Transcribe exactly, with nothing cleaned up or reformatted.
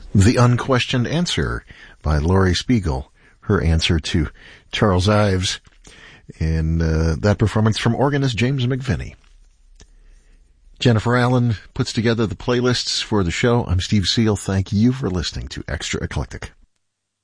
The Unquestioned Answer by Laurie Spiegel, her answer to Charles Ives, and uh, that performance from organist James McVinney. Jennifer Allen puts together the playlists for the show. I'm Steve Seal. Thank you for listening to Extra Eclectic.